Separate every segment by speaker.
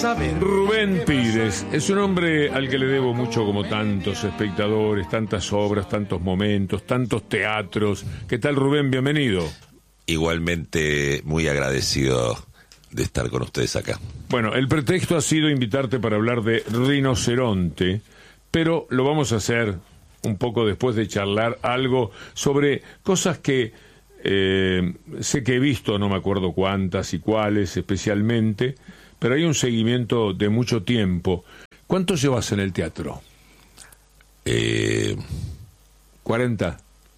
Speaker 1: Rubén Pires es un hombre al que le debo mucho, como tantos espectadores, tantas obras, tantos momentos, tantos teatros. ¿Qué tal, Rubén? Bienvenido.
Speaker 2: Igualmente muy agradecido de estar con ustedes acá.
Speaker 1: Bueno, el pretexto ha sido invitarte para hablar de Rinoceronte, pero lo vamos a hacer un poco después de charlar algo sobre cosas que sé que he visto, no me acuerdo cuántas y cuáles especialmente, pero hay un seguimiento de mucho tiempo. ¿Cuánto llevas en el teatro? 40.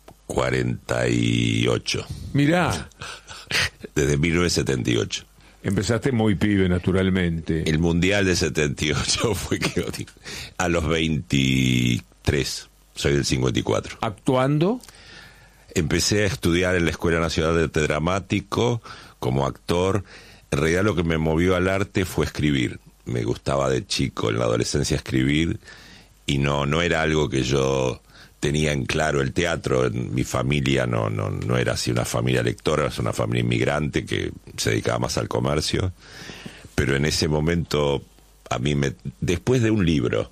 Speaker 2: 48.
Speaker 1: Mirá.
Speaker 2: Desde 1978.
Speaker 1: Empezaste muy pibe, naturalmente.
Speaker 2: El Mundial de 78 fue a los 23. Soy del 54.
Speaker 1: ¿Actuando?
Speaker 2: Empecé a estudiar en la Escuela Nacional de Arte Dramático como actor. En realidad lo que me movió al arte fue escribir. Me gustaba de chico, en la adolescencia, escribir, y no era algo que yo tenía en claro. El teatro en mi familia no era así una familia lectora, es una familia inmigrante que se dedicaba más al comercio. Pero en ese momento, después de un libro,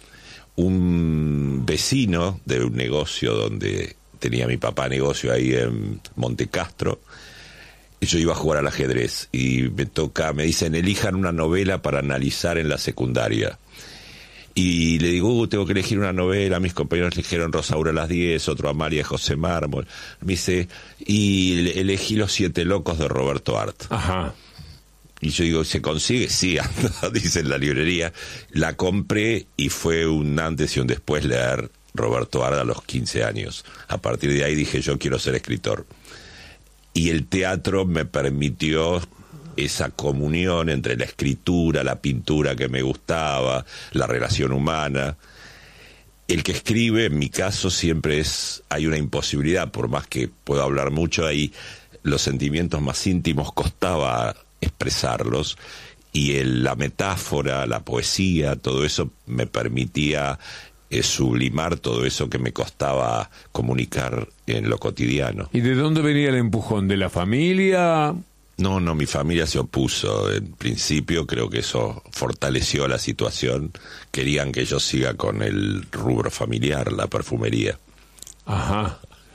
Speaker 2: un vecino de un negocio donde tenía mi papá negocio ahí en Montecastro, yo iba a jugar al ajedrez y me dicen, elijan una novela para analizar en la secundaria. Y le digo, tengo que elegir una novela. Mis compañeros eligieron Rosaura a las 10, otro Amalia José Mármol. Me dice, y elegí Los Siete Locos de Roberto Art.
Speaker 1: Ajá.
Speaker 2: Y yo digo, ¿se consigue? Sí, dice en la librería. La compré y fue un antes y un después leer Roberto Art a los 15 años. A partir de ahí dije, yo quiero ser escritor. Y el teatro me permitió esa comunión entre la escritura, la pintura que me gustaba, la relación humana. El que escribe, en mi caso, siempre hay una imposibilidad, por más que puedo hablar mucho, ahí los sentimientos más íntimos costaba expresarlos, y la metáfora, la poesía, todo eso me permitía sublimar todo eso que me costaba comunicar en lo cotidiano.
Speaker 1: ¿Y de dónde venía el empujón? ¿De la familia?
Speaker 2: No, mi familia se opuso. En principio creo que eso fortaleció la situación. Querían que yo siga con el rubro familiar, la perfumería.
Speaker 1: Ajá.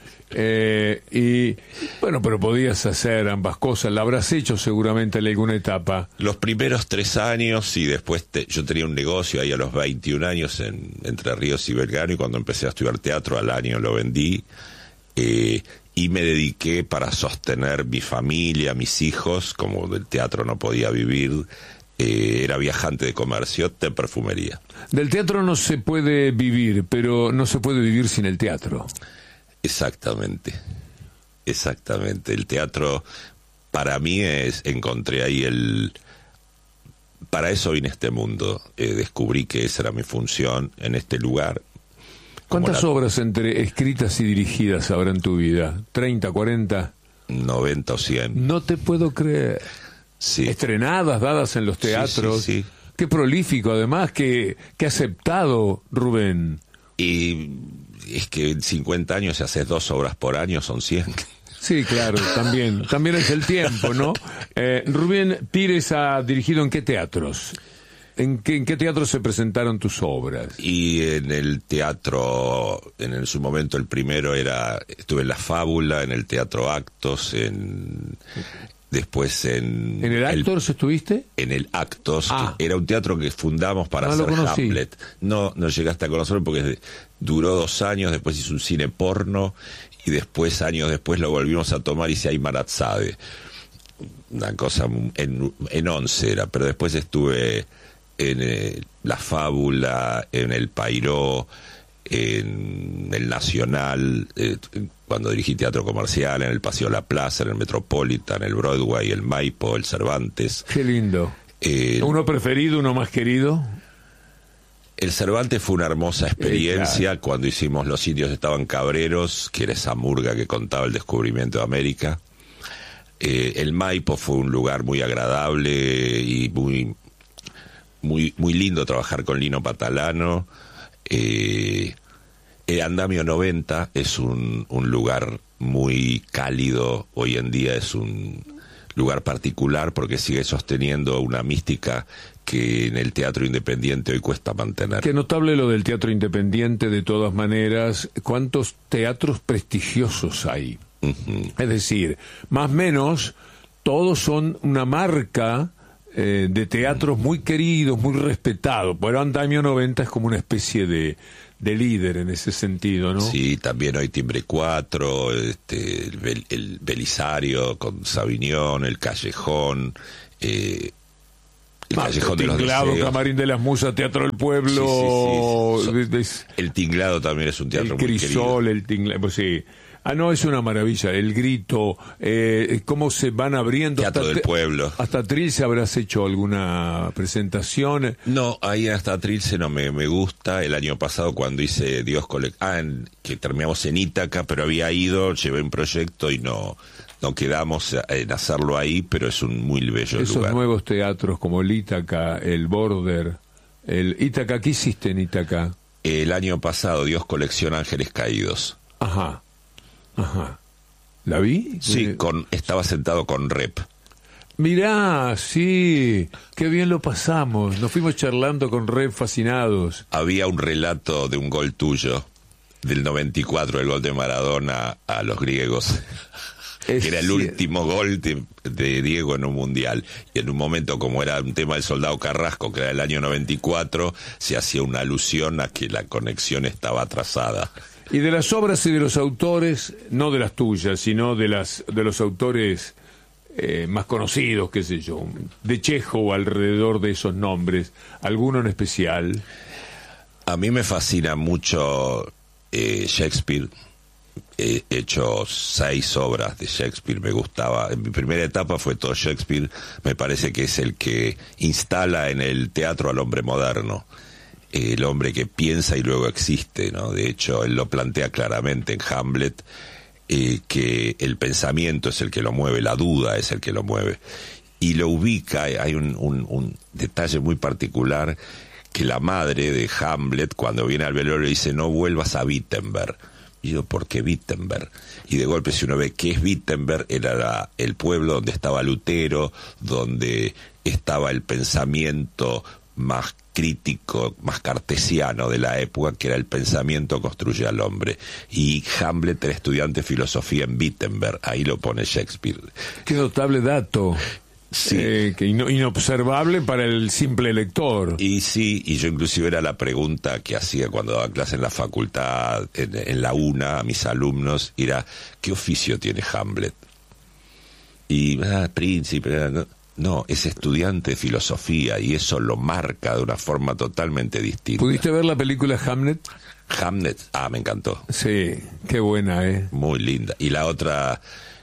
Speaker 1: Y bueno, pero podías hacer ambas cosas. La habrás hecho seguramente en alguna etapa.
Speaker 2: Los primeros 3 años, y después yo tenía un negocio ahí a los 21 años en Entre Ríos y Belgrano, y cuando empecé a estudiar teatro al año lo vendí, y me dediqué para sostener mi familia, mis hijos. Como del teatro no podía vivir, era viajante de comercio, de perfumería.
Speaker 1: Del teatro no se puede vivir, pero no se puede vivir sin el teatro.
Speaker 2: Exactamente. El teatro, para mí, encontré ahí para eso vine a este mundo. Descubrí que esa era mi función en este lugar.
Speaker 1: ¿Cuántas obras entre escritas y dirigidas habrá en tu vida? ¿30, 40?
Speaker 2: 90 o 100.
Speaker 1: No te puedo creer.
Speaker 2: Sí.
Speaker 1: Estrenadas, dadas en los teatros.
Speaker 2: Sí.
Speaker 1: Qué prolífico, además, qué aceptado, Rubén.
Speaker 2: Y es que en 50 años, si haces 2 obras por año, son 100.
Speaker 1: Sí, claro, también es el tiempo, ¿no? Rubén Pires ha dirigido ¿en qué teatros? ¿En qué teatros se presentaron tus obras?
Speaker 2: Y en el teatro, en su momento el primero estuve en La Fábula, en el Teatro Actos, después
Speaker 1: ¿En el Actors estuviste?
Speaker 2: En el Actos, que era un teatro que fundamos para hacer Hamlet. No llegaste a conocerlo porque duró 2 años, después hizo un cine porno, y después, años después, lo volvimos a tomar y hice Aymarazade. Una cosa en 11 era, pero después estuve en La Fábula, en el Pairó, en el Nacional, cuando dirigí teatro comercial, en el Paseo La Plaza, en el Metropolitan, el Broadway, el Maipo, el Cervantes.
Speaker 1: Qué lindo. ¿Uno preferido, uno más querido?
Speaker 2: El Cervantes fue una hermosa experiencia,
Speaker 1: claro.
Speaker 2: Cuando hicimos Los Indios estaban cabreros, que era esa murga que contaba el descubrimiento de América. El Maipo fue un lugar muy agradable y muy lindo trabajar con Lino Patalano. El Andamio 90 es un lugar muy cálido. Hoy en día lugar particular porque sigue sosteniendo una mística que en el teatro independiente hoy cuesta mantener.
Speaker 1: Qué notable lo del teatro independiente, de todas maneras. ¿Cuántos teatros prestigiosos hay? Es decir, más o menos, todos son una marca de teatros muy queridos, muy respetados. Pero Andamio 90 es como una especie de líder en ese sentido, ¿no?
Speaker 2: Sí, también hoy Timbre 4, el Belisario con Savignón, el Callejón, el Callejón de los
Speaker 1: Tinglado,
Speaker 2: Deseos.
Speaker 1: Camarín de las Musas, Teatro del Pueblo.
Speaker 2: Sí. El Tinglado también es un teatro muy querido.
Speaker 1: El Crisol, el Tinglado, pues sí. No, es una maravilla. El Grito, cómo se van abriendo.
Speaker 2: Teatro del Pueblo.
Speaker 1: ¿Hasta Trilce habrás hecho alguna presentación?
Speaker 2: No, ahí hasta Trilce no me gusta. El año pasado cuando hice Dios que terminamos en Ítaca, pero había ido, llevé un proyecto y no quedamos en hacerlo ahí, pero es un muy bello
Speaker 1: Esos
Speaker 2: lugar.
Speaker 1: nuevos teatros como el Ítaca, el Border, el Ítaca, ¿qué hiciste en Ítaca?
Speaker 2: El año pasado Dios colecciona ángeles caídos.
Speaker 1: Ajá. ¿La vi?
Speaker 2: Sí, estaba sentado con Rep.
Speaker 1: Mirá, sí, qué bien lo pasamos. Nos fuimos charlando con Rep fascinados.
Speaker 2: Había un relato de un gol tuyo, del 94, el gol de Maradona a los griegos. Que era el último gol de Diego en un mundial. Y en un momento, como era un tema del soldado Carrasco, que era el año 94, se hacía una alusión a que la conexión estaba atrasada.
Speaker 1: Y de las obras y de los autores, no de las tuyas, sino de los autores más conocidos, qué sé yo, de Chekhov alrededor de esos nombres, ¿alguno en especial?
Speaker 2: A mí me fascina mucho Shakespeare. He hecho 6 obras de Shakespeare, me gustaba. En mi primera etapa fue todo Shakespeare. Me parece que es el que instala en el teatro al hombre moderno. El hombre que piensa y luego existe, ¿no? De hecho, él lo plantea claramente en Hamlet, que el pensamiento es el que lo mueve, la duda es el que lo mueve. Y lo ubica, hay un detalle muy particular, que la madre de Hamlet, cuando viene al velorio, dice, no vuelvas a Wittenberg. Y yo, ¿por qué Wittenberg? Y de golpe, si uno ve qué es Wittenberg, era el pueblo donde estaba Lutero, donde estaba el pensamiento más crítico, más cartesiano de la época, que era el pensamiento construye al hombre. Y Hamlet era estudiante de filosofía en Wittenberg, ahí lo pone Shakespeare.
Speaker 1: Qué notable dato.
Speaker 2: Sí.
Speaker 1: Que inobservable para el simple lector.
Speaker 2: Y sí, y yo inclusive era la pregunta que hacía cuando daba clase en la facultad, en la UNA, a mis alumnos, era, ¿qué oficio tiene Hamlet? Y, príncipe, no, es estudiante de filosofía y eso lo marca de una forma totalmente distinta.
Speaker 1: ¿Pudiste ver la película Hamlet?
Speaker 2: Hamlet, me encantó.
Speaker 1: Sí, qué buena,
Speaker 2: Muy linda. Y la otra,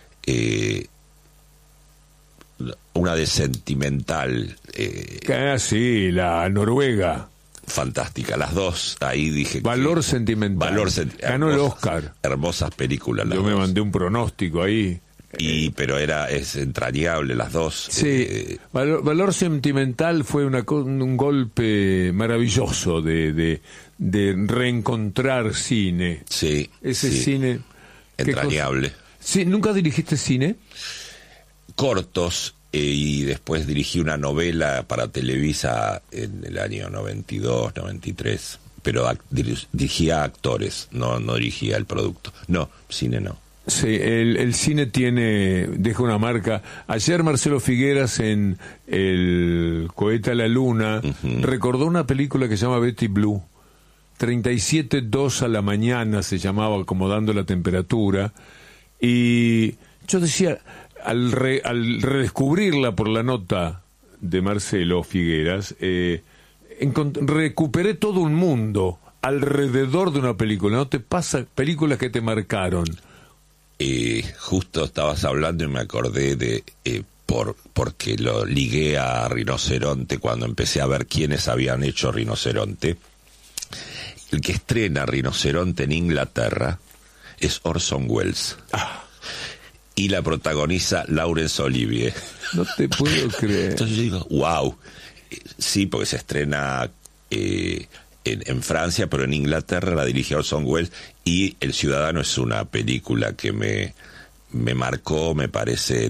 Speaker 2: una de sentimental.
Speaker 1: Sí, la Noruega.
Speaker 2: Fantástica, las dos, ahí dije...
Speaker 1: Valor sentimental. Ganó el Oscar.
Speaker 2: Hermosas películas las
Speaker 1: Yo me
Speaker 2: dos.
Speaker 1: mandé un pronóstico ahí.
Speaker 2: Pero es entrañable las dos.
Speaker 1: Sí, Valor sentimental fue un golpe maravilloso de reencontrar cine.
Speaker 2: Sí.
Speaker 1: Ese cine...
Speaker 2: Entrañable.
Speaker 1: Sí, ¿nunca dirigiste cine?
Speaker 2: Cortos, y después dirigí una novela para Televisa en el año 92, 93. Pero dirigía actores, no dirigía el producto. No, cine no.
Speaker 1: Sí, el cine deja una marca. Ayer Marcelo Figueras en El cohete a la luna recordó una película que se llama Betty Blue. 37:02 a la mañana se llamaba, como dando la temperatura. Y yo decía, al redescubrirla por la nota de Marcelo Figueras, recuperé todo un mundo alrededor de una película. ¿No te pasa películas que te marcaron?
Speaker 2: Justo estabas hablando y me acordé de porque lo ligué a Rinoceronte cuando empecé a ver quiénes habían hecho Rinoceronte. El que estrena Rinoceronte en Inglaterra es Orson Welles. Y la protagoniza Laurence Olivier.
Speaker 1: No te puedo creer.
Speaker 2: Entonces yo digo, wow. Sí, porque se estrena en Francia, pero en Inglaterra la dirige Orson Welles, y El Ciudadano es una película que me marcó, me parece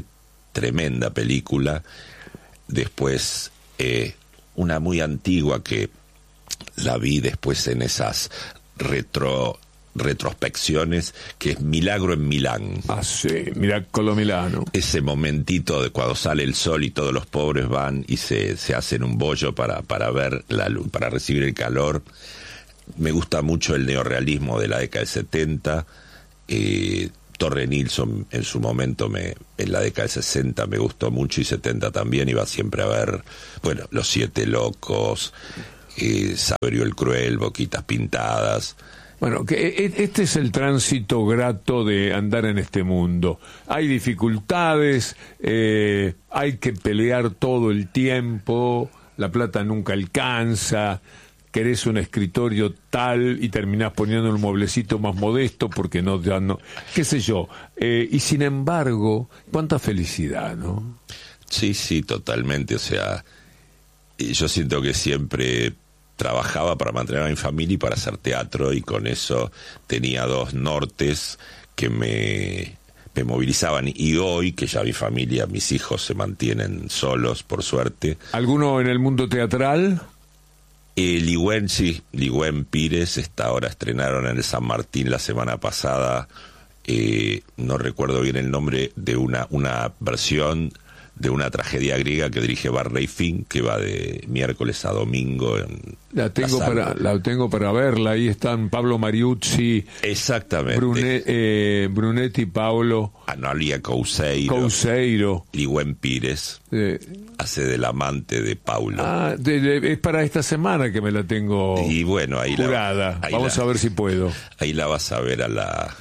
Speaker 2: tremenda película. Después, una muy antigua que la vi después en esas retrospecciones, que es Milagro en Milán.
Speaker 1: Ah, sí, Miracolo Milano.
Speaker 2: Ese momentito de cuando sale el sol y todos los pobres van y se hacen un bollo para ver la luz, para recibir el calor. Me gusta mucho el neorrealismo de la década del 70. Torre Nilsson en su momento en la década del 60 me gustó mucho, y 70 también. Iba siempre a ver, bueno, Los Siete Locos, Saverio el Cruel, Boquitas Pintadas.
Speaker 1: Bueno, que este es el tránsito grato de andar en este mundo. Hay dificultades, hay que pelear todo el tiempo, la plata nunca alcanza, querés un escritorio tal y terminás poniendo un mueblecito más modesto porque no, qué sé yo. Y sin embargo, cuánta felicidad, ¿no?
Speaker 2: Sí, totalmente. O sea, yo siento que siempre trabajaba para mantener a mi familia y para hacer teatro, y con eso tenía dos nortes que me movilizaban. Y hoy, que ya mi familia, mis hijos se mantienen solos, por suerte.
Speaker 1: ¿Alguno en el mundo teatral?
Speaker 2: Ligüen Pires, ahora estrenaron en el San Martín la semana pasada, no recuerdo bien el nombre, de una versión de una tragedia griega que dirige Barney Fink, que va de miércoles a domingo en
Speaker 1: la tengo para verla. Ahí están Pablo Mariuzzi,
Speaker 2: exactamente,
Speaker 1: Brunetti Paolo,
Speaker 2: Analia Couseiro, Ligüen Pires hace del amante de Paulo.
Speaker 1: Es para esta semana que me la tengo,
Speaker 2: y bueno, ahí
Speaker 1: jurada. Vamos a ver si puedo.
Speaker 2: Ahí la vas a ver a la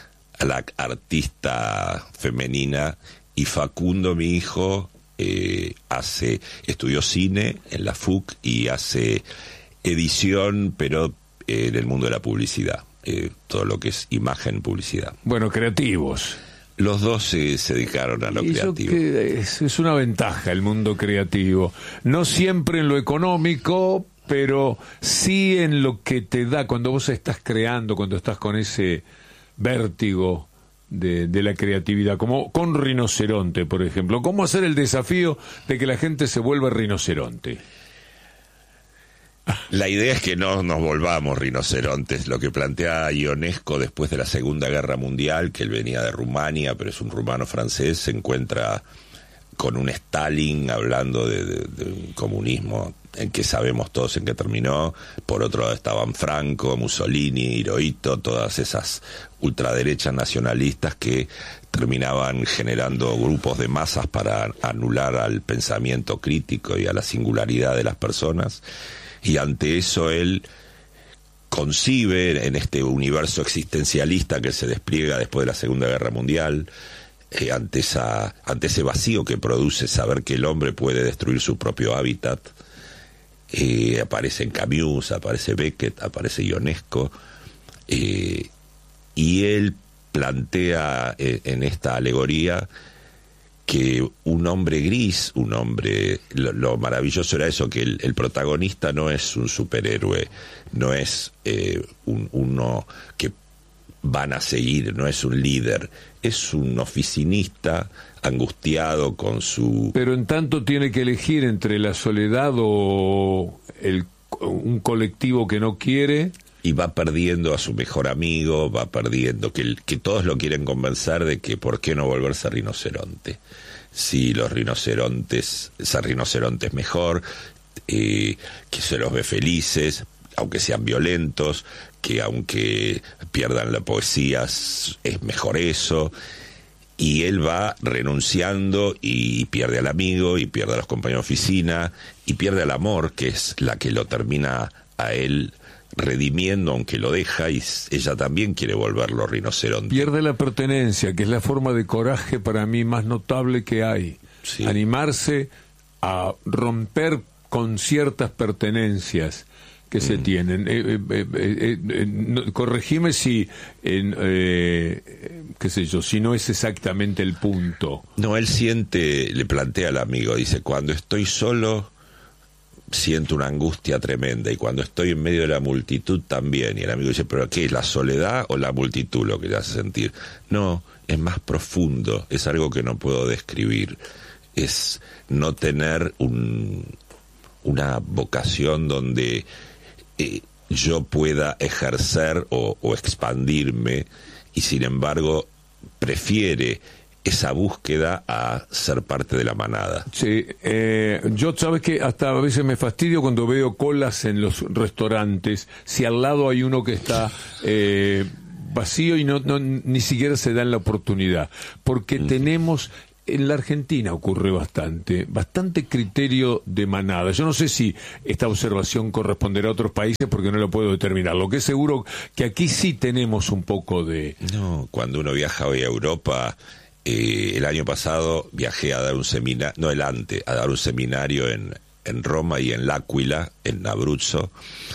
Speaker 2: artista femenina. Y Facundo, mi hijo, estudió cine en la FUC y hace edición, pero en el mundo de la publicidad, todo lo que es imagen, publicidad.
Speaker 1: Bueno, creativos.
Speaker 2: Los dos se dedicaron a lo creativo.
Speaker 1: Es una ventaja el mundo creativo. No siempre en lo económico, pero sí en lo que te da cuando vos estás creando, cuando estás con ese vértigo de la creatividad, como con Rinoceronte, por ejemplo. ¿Cómo hacer el desafío de que la gente se vuelva rinoceronte?
Speaker 2: La idea es que no nos volvamos rinocerontes. Lo que plantea Ionesco después de la Segunda Guerra Mundial, que él venía de Rumania, pero es un rumano francés, se encuentra con un Stalin hablando de un comunismo en que sabemos todos en qué terminó. Por otro lado estaban Franco, Mussolini, Hirohito, todas esas ultraderechas nacionalistas que terminaban generando grupos de masas para anular al pensamiento crítico y a la singularidad de las personas. Y ante eso él concibe, en este universo existencialista que se despliega después de la Segunda Guerra Mundial, ante ese vacío que produce saber que el hombre puede destruir su propio hábitat, aparece Camus, aparece Beckett, aparece Ionesco, y él plantea en esta alegoría que un hombre gris, lo maravilloso era eso, que el protagonista no es un superhéroe, no es uno que van a seguir, no es un líder, es un oficinista angustiado con su...
Speaker 1: Pero en tanto tiene que elegir entre la soledad o un colectivo que no quiere.
Speaker 2: Y va perdiendo a su mejor amigo, va perdiendo, que todos lo quieren convencer de que por qué no volverse rinoceronte. Si ese rinoceronte es mejor, que se los ve felices, aunque sean violentos, que aunque pierdan la poesía es mejor eso. Y él va renunciando y pierde al amigo, y pierde a los compañeros de oficina, y pierde al amor, que es la que lo termina a él redimiendo, aunque lo deja, y ella también quiere volverlo rinoceronte.
Speaker 1: Pierde la pertenencia, que es la forma de coraje para mí más notable que hay. Sí. Animarse a romper con ciertas pertenencias que se tienen. Corregime si, qué sé yo, si no es exactamente el punto.
Speaker 2: No, él le plantea al amigo, dice, cuando estoy solo siento una angustia tremenda, y cuando estoy en medio de la multitud también. Y el amigo dice, ¿pero qué es la soledad o la multitud lo que te hace sentir? No, más profundo, es algo que no puedo describir, es no tener una vocación donde yo pueda ejercer o expandirme, y sin embargo prefiere esa búsqueda a ser parte de la manada.
Speaker 1: Sí, yo sabes que hasta a veces me fastidio cuando veo colas en los restaurantes, si al lado hay uno que está vacío y ni siquiera se dan la oportunidad, porque tenemos, en la Argentina ocurre bastante criterio de manada. Yo no sé si esta observación corresponderá a otros países porque no lo puedo determinar. Lo que es seguro que aquí sí tenemos un poco de...
Speaker 2: No, cuando uno viaja hoy a Europa, el año pasado viajé a dar un seminario, a dar un seminario en Roma y en L'Aquila, en Abruzzo,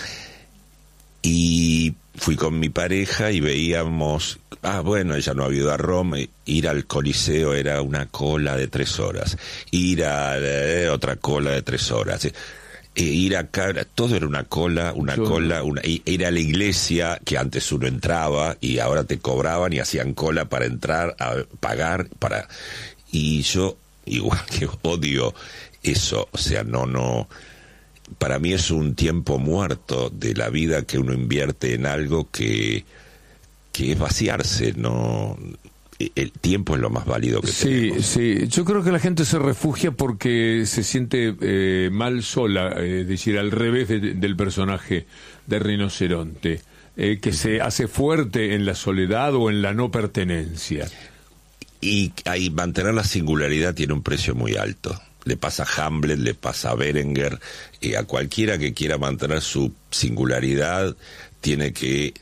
Speaker 2: y fui con mi pareja y veíamos, ella no había ido a Roma, ir al Coliseo era una cola de 3 horas, ir a otra cola de 3 horas, ir acá, todo era una cola, ir a la iglesia, que antes uno entraba y ahora te cobraban y hacían cola para entrar, a pagar, y yo, igual que odio eso, o sea, no, para mí es un tiempo muerto de la vida que uno invierte en algo que es vaciarse, no... El tiempo es lo más válido que tenemos.
Speaker 1: Sí, yo creo que la gente se refugia porque se siente mal sola, es decir, al revés del personaje de Rinoceronte, que se hace fuerte en la soledad o en la no pertenencia.
Speaker 2: Y ahí mantener la singularidad tiene un precio muy alto. Le pasa a Hamlet, le pasa a Berenguer, a cualquiera que quiera mantener su singularidad tiene que...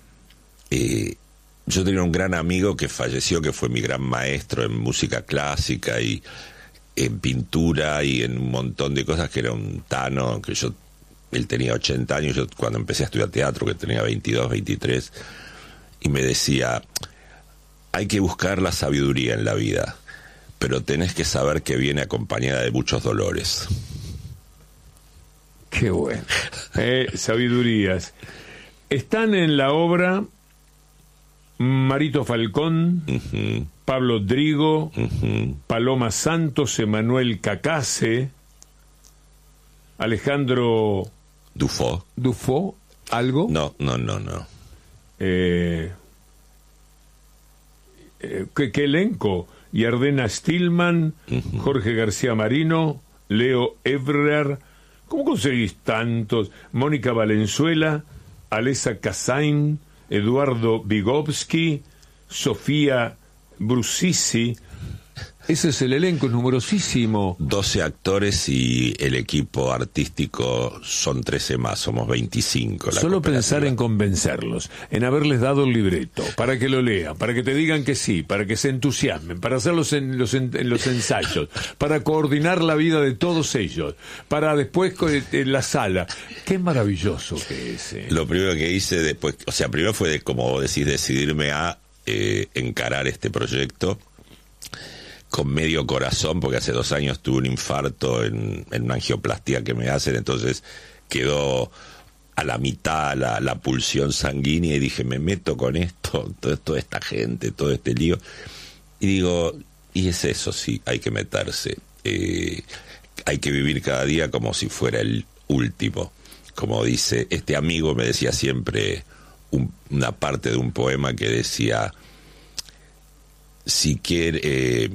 Speaker 2: Yo tenía un gran amigo que falleció, que fue mi gran maestro en música clásica y en pintura y en un montón de cosas, que era un Tano, él tenía 80 años, yo cuando empecé a estudiar teatro, que tenía 22, 23, y me decía, hay que buscar la sabiduría en la vida, pero tenés que saber que viene acompañada de muchos dolores.
Speaker 1: Qué bueno. Sabidurías. Están en la obra Marito Falcón, Pablo Drigo, Paloma Santos, Emanuel Cacase, Alejandro Dufo, ¿algo?
Speaker 2: No.
Speaker 1: ¿Qué elenco? Yardena Stillman, Jorge García Marino, Leo Ebrar. ¿Cómo conseguís tantos? Mónica Valenzuela, Alesa Casain, Eduardo Vygotsky, Sofía Brusisi. Ese es el elenco, es numerosísimo.
Speaker 2: 12 actores y el equipo artístico son 13 más, somos 25.
Speaker 1: Solo pensar en convencerlos, en haberles dado el libreto, para que lo lean, para que te digan que sí, para que se entusiasmen, para hacerlos en los ensayos, para coordinar la vida de todos ellos, para después en la sala. Qué maravilloso que es.
Speaker 2: Lo primero que hice después, primero fue, como decís, decidirme a encarar este proyecto con medio corazón, porque hace 2 años tuve un infarto en una angioplastia que me hacen, entonces quedó a la mitad la pulsión sanguínea y dije, me meto con esto, toda esta gente, todo este lío, y digo, y es eso, sí, hay que meterse, hay que vivir cada día como si fuera el último, como dice, este amigo me decía siempre una parte de un poema que decía, si quiere...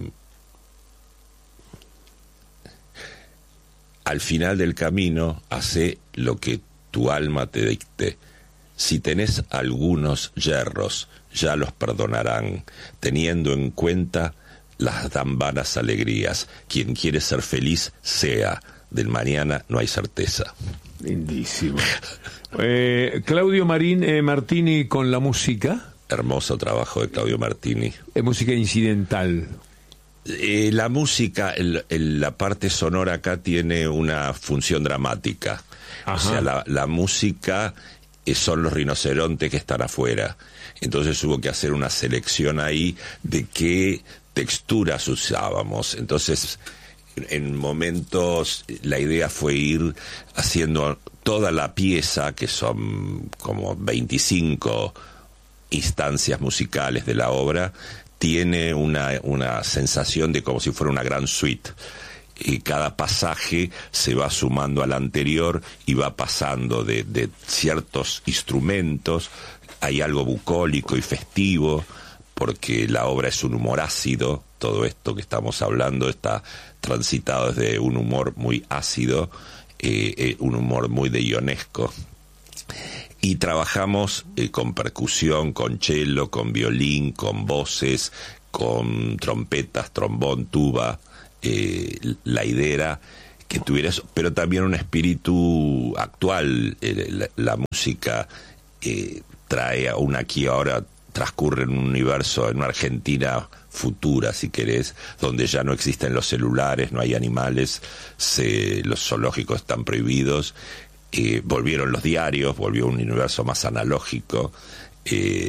Speaker 2: al final del camino, hace lo que tu alma te dicte. Si tenés algunos yerros, ya los perdonarán, teniendo en cuenta las tan vanas alegrías. Quien quiere ser feliz, sea. Del mañana no hay certeza.
Speaker 1: Lindísimo. Claudio Martini con la música.
Speaker 2: Hermoso trabajo de Claudio Martini.
Speaker 1: Música incidental.
Speaker 2: La música, la parte sonora acá tiene una función dramática. Ajá. O sea, la música son los rinocerontes que están afuera. Entonces hubo que hacer una selección ahí de qué texturas usábamos. Entonces, en momentos, la idea fue ir haciendo toda la pieza, que son como 25 instancias musicales de la obra, tiene una sensación de como si fuera una gran suite. Y cada pasaje se va sumando al anterior y va pasando de ciertos instrumentos. Hay algo bucólico y festivo, porque la obra es un humor ácido. Todo esto que estamos hablando está transitado desde un humor muy ácido, un humor muy de Ionesco. Y trabajamos con percusión, con cello, con violín, con voces, con trompetas, trombón, tuba. La idea era que tuviera eso, pero también un espíritu actual. La música trae a un aquí ahora, transcurre en un universo, en una Argentina futura, si querés, donde ya no existen los celulares, no hay animales, los zoológicos están prohibidos, volvieron los diarios, volvió un universo más analógico,